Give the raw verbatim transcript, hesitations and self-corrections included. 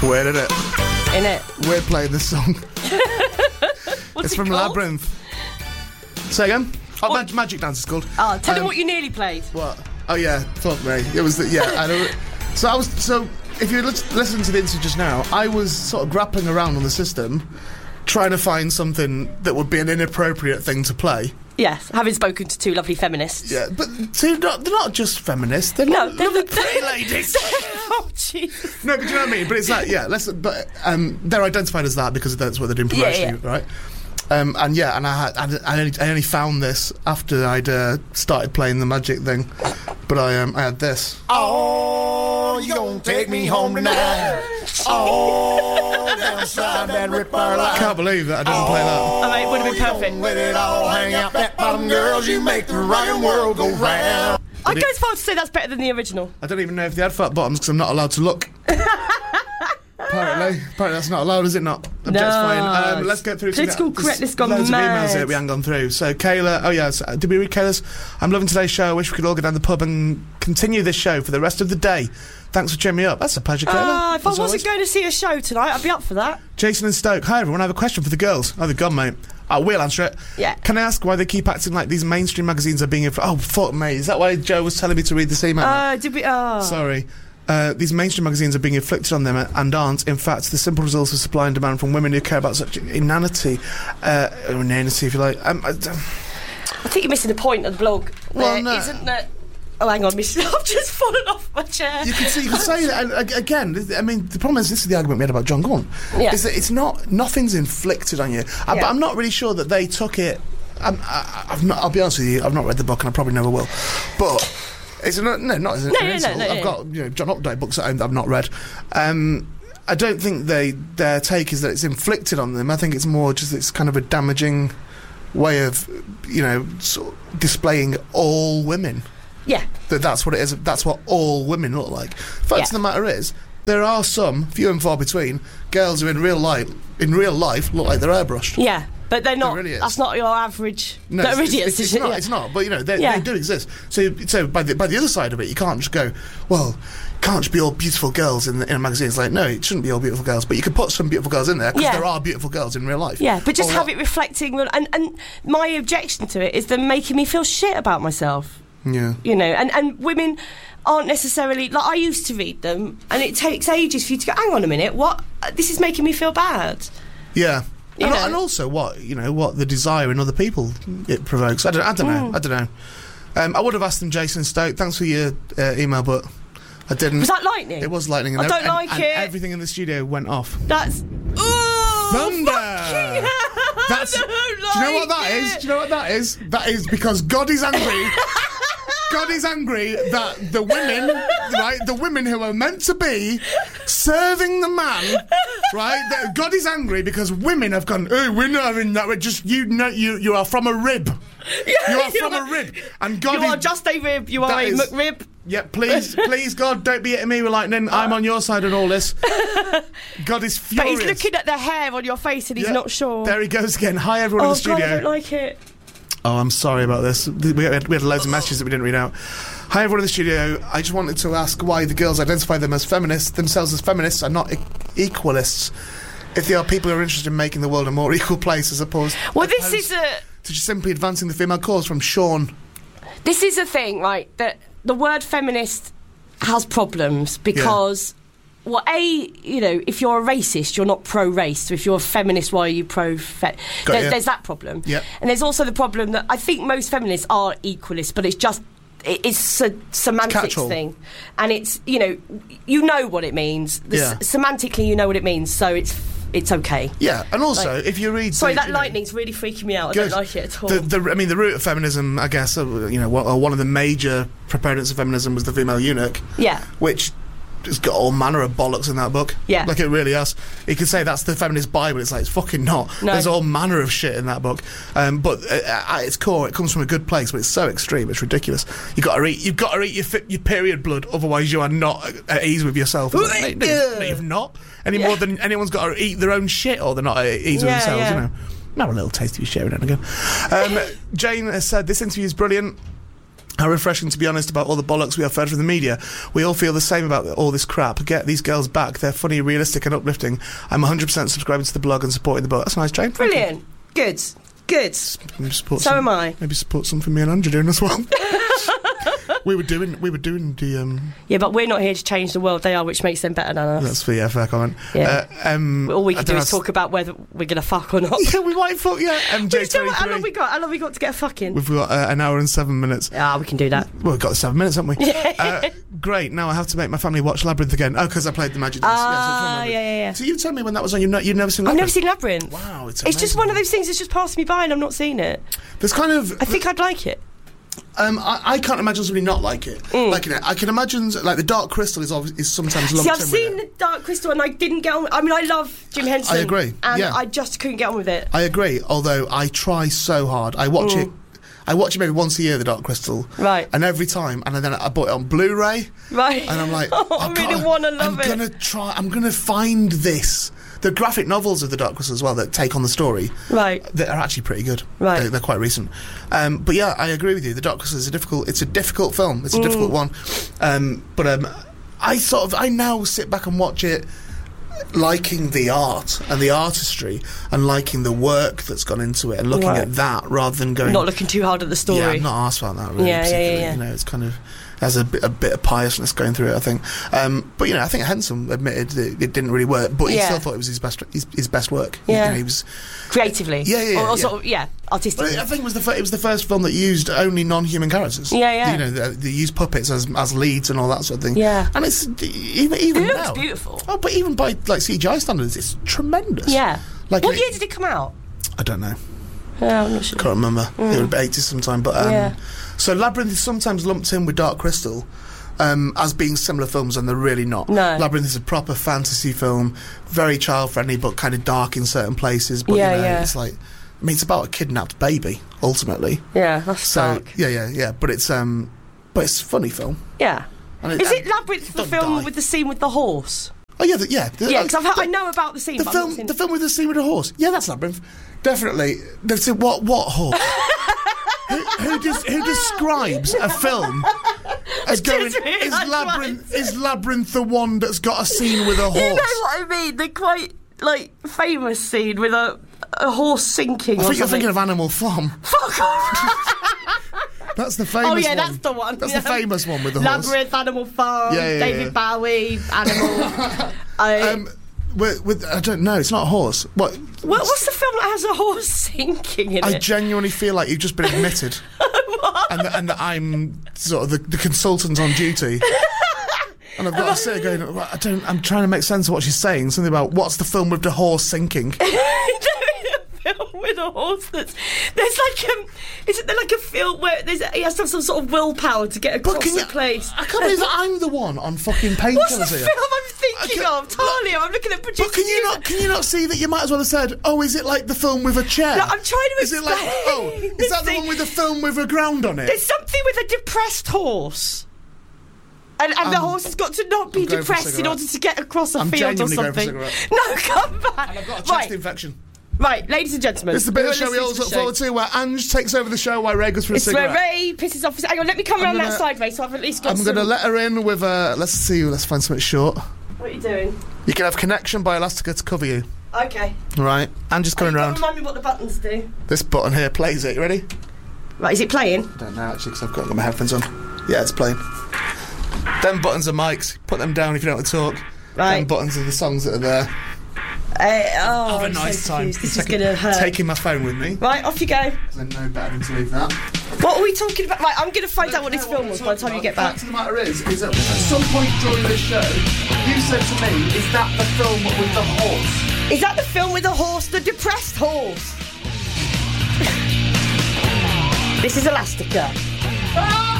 It's weird, isn't it? In it. We're playing this song. What's It's it from called? Labyrinth. Say again? Oh, What? Mag- Magic Dance is called. Oh, tell them Um, what you nearly played. What? Oh yeah, fuck me. It was the, yeah. I don't, so I was so if you lis- listen to the interview just now, I was sort of grappling around on the system, trying to find something that would be an inappropriate thing to play. Yes, having spoken to two lovely feminists. Yeah, but they're not, they're not just feminists. They're No, not they're lovely the- pretty ladies. Oh, jeez. No, but do you know what I mean? But it's like, yeah, let's. But um, they're identified as that because that's what they're doing Yeah, promotionally, yeah. right? Um, and yeah, and I, had, I, only, I only found this after I'd uh, started playing the magic thing. But I, um, I had this. Oh, you gonna take me home tonight? Oh, down slide that ripper I line. can't believe that I didn't play that. Oh, mate, would have been perfect. Let it all hang out that bottom, girls. You make the rockin' world go round. I'd go as far as to say that's better than the original. I don't even know if they had fat bottoms because I'm not allowed to look. Apparently, apparently that's not allowed, is it not? Objectifying. No. Um, let's get through. some- Political there's correctness gone loads mad. of emails here we haven't gone through. So Kayla, oh yeah, so, did we read Kayla's? I'm loving today's show. I wish we could all go down the pub and continue this show for the rest of the day. Thanks for cheering me up. That's a pleasure, Kayla. Ah, if I as wasn't always. going to see a show tonight, I'd be up for that. Jason and Stoke. Hi everyone, I have a question for the girls. Oh, they're gone, mate. I will answer it. Yeah. Can I ask why they keep acting like these mainstream magazines are being... Inf- oh, fuck me. Is that why Joe was telling me to read this email? Uh, did we? Oh. Sorry. Uh, these mainstream magazines are being inflicted on them and aren't, in fact, the simple results of supply and demand from women who care about such inanity. Uh, or inanity, if you like. Um, I, I think you're missing the point of the blog. Well, There no. Isn't that... Oh, hang on, miss. I've just fallen off my chair. you can see, you can say that and, ag- again. th- I mean, the problem is this is the argument we had about John Gunn. Yeah. Is that it's not nothing's inflicted on you. I, Yeah. But I'm not really sure that they took it. I'm, I, I've not, I'll be honest with you. I've not read the book, and I probably never will. But it's not, no, not as an No, no, insult. no, no, I've no. got you know John Updike books that I've not read. Um, I don't think they their take is that it's inflicted on them. I think it's more just it's kind of a damaging way of you know sort of displaying all women. Yeah. That that's what it is. That's what all women look like. Fact Yeah. of the matter is, there are some, few and far between, girls who in real life, in real life, look like they're airbrushed. Yeah. But they're not... really is. That's not your average... No, they're it's, idiots, it's, it's is it? not. Yeah. It's not. But you know, they, Yeah. they do exist. So, so by the by the other side of it, you can't just go, well, can't just be all beautiful girls in, the, in a magazine. It's like, no, it shouldn't be all beautiful girls. But you could put some beautiful girls in there because Yeah. there are beautiful girls in real life. Yeah, but just Or have what- it reflecting... And, and my objection to it is them making me feel shit about myself. Yeah. You know, and, and women aren't necessarily... Like, I used to read them, and it takes ages for you to go, hang on a minute, what? This is making me feel bad. Yeah. You And, know. and also what you know what the desire in other people it provokes. I don't. I don't know. Mm. I don't know. Um, I would have asked them, Jason Stoke. Thanks for your uh, email, but I didn't. Was that lightning? It was lightning. And I don't ev- like and, it. And everything in the studio went off. That's... Ooh, Thunder. fucking hell, That's. I don't do you know what like that is? it. Do you know what that is? That is because God is angry. God is angry that the women, right, the women who are meant to be serving the man, right, that God is angry because women have gone, oh, we're not having that, we're just, you know, you, you are from a rib. You are from a rib. And God You is... are just a rib. You are That a is- McRib. Yeah, please, please, God, don't be hitting me with lightning. I'm on your side in all this. God is But furious. he's looking at the hair on your face and he's Yeah, not sure. There he goes again. Hi, everyone oh, in the studio. God, I don't like it. Oh, I'm sorry about this. We had, we had loads of messages that we didn't read out. Hi, everyone in the studio. I just wanted to ask why the girls identify them as feminists, themselves as feminists, and not e- equalists. If they are people who are interested in making the world a more equal place, as opposed, Well, this opposed is a... to just simply advancing the female cause. From Sean. This is a thing, right, that the word feminist has problems because... Well, A, you know, if you're a racist, you're not pro-race. So if you're a feminist, why are you pro-fe... Got There, ya. there's that problem. Yep. And there's also the problem that I think most feminists are equalists, but it's just... it- It's a semantics Catch-all. thing. And it's, you know, you know what it means. The Yeah. s- semantically, you know what it means, so it's it's okay. Yeah, and also, Like- if you read... Sorry, the, that you know, lightning's really freaking me out. I Good. don't like it at all. The, the, I mean, the root of feminism, I guess, uh, you know, one, uh, one of the major proponents of feminism was the female eunuch. Yeah. Which has got all manner of bollocks in that book. Yeah. Like, it really has. You could say that's the feminist Bible. It's like, it's fucking not. No. There's all manner of shit in that book. Um, but uh, at its core, it comes from a good place, but it's so extreme, it's ridiculous. You've got to eat, you've got to eat your, fi- your period blood, otherwise you are not at ease with yourself. It's like, no, no, no, you've not. Any Yeah. more than anyone's got to eat their own shit, or they're not at ease with Yeah, themselves, yeah. you know. Have a little taste of your shit every now and again. Um, Jane has said, this interview is brilliant. How refreshing to be honest about all the bollocks we have fed from the media. We all feel the same about all this crap. Get these girls back. They're funny, realistic and uplifting. I'm one hundred percent subscribing to the blog and supporting the book. That's nice, Jane. Brilliant. Good. Good. Maybe support So some, am I. Maybe support something me and Andrew doing as well. we were doing we were doing the... Um, Yeah, but we're not here to change the world. They are, which makes them better than us. that's for, yeah, fair comment. Yeah. Uh, um, All we I can do don't is know, talk about whether we're going to fuck or not. Yeah, we might fuck, yeah. M J We've still got- How long twenty-three. we got? How long we got to get a fucking? We've got uh, an hour and seven minutes. Ah, we can do that. Well, we've got seven minutes, haven't we? uh, great. Now I have to make my family watch Labyrinth again. Oh, because I played the Magic Dance. Ah, yeah, so, yeah, yeah, yeah. so you tell me when that was on. You've, not, you've never seen I've Labyrinth? never seen Labyrinth. Wow, it's It's just amazing. one of those things that's just passed me by and I've not seen it. There's kind of... I think I'd like it. Um, I, I can't imagine somebody not like it. Like it. I can imagine, like, the Dark Crystal is obvi- is sometimes lumped See, I've in with seen it. the Dark Crystal and I didn't get on. I mean, I love Jim Henson. I agree, And yeah. I just couldn't get on with it. I agree, although I try so hard. I watch it... I watch it maybe once a year, the Dark Crystal. Right. And every time, and then I bought it on Blu-ray. Right. And I'm like, Oh, I I've really gotta- want to love I'm it. gonna try. I'm gonna find this. The graphic novels of the Dark Crystal as well that take on the story. Right. That are actually pretty good. Right. They're, they're quite recent. Um, but yeah, I agree with you. The Dark Crystal is a difficult. It's a difficult film. It's a Mm. difficult one. Um, but um, I sort of I now sit back and watch it, liking the art and the artistry and liking the work that's gone into it and looking Right. at that rather than going. Not looking too hard at the story. Yeah, I'm not arsed about that really. Yeah, yeah, yeah, particularly. yeah. You know, it's kind of has a bit, a bit of piousness going through it, I think. Um, but you know, I think Henson admitted that it didn't really work, but he Yeah. still thought it was his best his, his best work. Yeah. You know, he was. Creatively. Yeah, yeah, yeah, Or, or yeah. sort of, yeah, But artistically. I think it was the fir- it was the first film that used only non-human characters. Yeah, yeah. You know, they, they used puppets as as leads and all that sort of thing. Yeah. And it's even even It looks now. beautiful. Oh, but even by like C G I standards, it's tremendous. Yeah. Like What it- year did it come out? I don't know. Yeah, I'm not sure. Can't remember. It would be eighties sometime. But um, Yeah. so Labyrinth is sometimes lumped in with Dark Crystal um, as being similar films, and they're really not. No. Labyrinth is a proper fantasy film, very child friendly, but kind of dark in certain places. But Yeah, you know, yeah. it's like I mean, it's about a kidnapped baby ultimately. Yeah, that's So dark. yeah, yeah, yeah. But it's um, but it's a funny film. Yeah. And Is it and- Labyrinth, the don't film die. with the scene with the horse? Oh yeah, the, yeah. The, Yeah, because uh, I know about the scene. the but I've not film, seen the it. film with the scene with the horse. Yeah, that's Labyrinth. Definitely. That's it. What what horse? who, who, des- who describes a film as going? just realised Is what Labyrinth is Labyrinth the one that's got a scene with a horse? You know what I mean? The quite like famous scene with a a horse sinking. I or think you're something. thinking of Animal Farm. Fuck off. That's the famous Oh yeah, one. that's the one. That's yeah. the famous one with the horse. Labyrinth, Animal Farm, Yeah, yeah, David yeah. Bowie, Animal. I, Um, with, with I don't know. It's not a horse. What? what, what's the film that has a horse sinking in I it? genuinely feel like you've just been admitted, and that, and that I'm sort of the, the consultant on duty. And I've got to sit there going, I don't. I'm trying to make sense of what she's saying. Something about what's the film with the horse sinking? Film with a horse that's there's like um isn't there like a film where there's he has to have some sort of willpower to get across can the you- place. I can't believe that I'm the one on fucking What's painkillers the here. film I'm thinking Okay, of? Talia, I'm looking at producer. But can you not? Can you not see that you might as well have said, "Oh, is it like the film with a chair?" No, I'm trying to Is it like, explain oh, the is that the thing. one with the film with a ground on it? There's something with a depressed horse. And, and the Um, horse has got to not be I'm going for a depressed in cigarette. order to get across a I'm field or genuinely going for a something. cigarette. No, come back. And I've got a chest right, infection. right, ladies and gentlemen. It's the bit who of the are show we listening always to look the forward show. to, where Ange takes over the show while Ray goes for a It's cigarette. where Ray pisses off his... Hang on, let me come I'm around that gonna- sideways so I've at least got I'm some... going to let her in with a. Let's see. Let's find something short. What are you doing? You can have Connection by Elastica to cover you. Okay. Right. Ange's coming You've got to round. Remind me what the buttons do. This button here plays it. You ready? Right, is it playing? I don't know actually because I've got, got my headphones on. Yeah, it's playing. Them buttons are mics. Put them down if you don't want to talk. Right. Them buttons are the songs that are there. Uh, oh, Have a I'm nice so time. confused. This is Taking- going to hurt. Taking my phone with me. Right, off you go. Because I know better than to leave that. What are we talking about? Right, I'm going to find out what this film was by the time you get back. The fact of the matter is, is that at some point during this show, you said to me, "Is that the film with the horse?" Is that the film with the horse, the depressed horse? This is Elastica.